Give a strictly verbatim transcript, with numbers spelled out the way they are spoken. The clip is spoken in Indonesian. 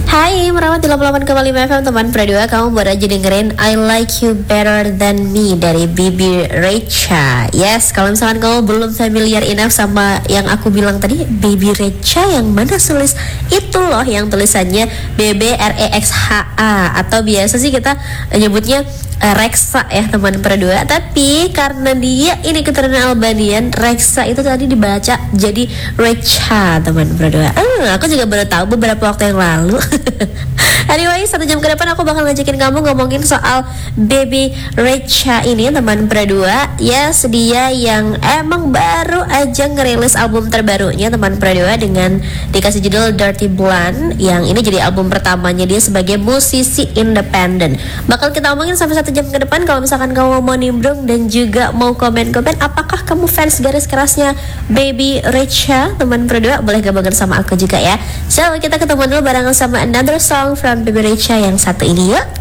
Hai, merawat di delapan puluh delapan koma lima F M teman Pradua. Kamu baru aja dengerin I Like You Better Than Me dari Baby Recha. Yes, kalau misalkan kamu belum familiar enough sama yang aku bilang tadi, Baby Recha yang mana tulis itu loh, yang tulisannya B B R E X H A, atau biasa sih kita nyebutnya uh, Reksa ya teman Pradua. Tapi karena dia ini keturunan Albanian, Reksa itu tadi dibaca jadi Recha teman Pradua. Hmm, aku juga baru tahu beberapa waktu yang lalu. Anyway, satu jam ke depan aku bakal ngajakin kamu ngomongin soal Baby Recha ini teman Pradua. Yes, dia yang emang baru aja ngerilis album terbarunya teman Pradua dengan dikasih judul Dirty Blonde, yang ini jadi album pertamanya dia sebagai musisi independen. Bakal kita omongin sampai satu jam ke depan. Kalau misalkan kamu mau nimbrung dan juga mau komen-komen, apakah kamu fans garis kerasnya Baby Recha teman Pradua, boleh gabungkan sama aku juga ya. So, kita ketemu dulu barengan sama another song from Baby Recha yang satu ini yuk.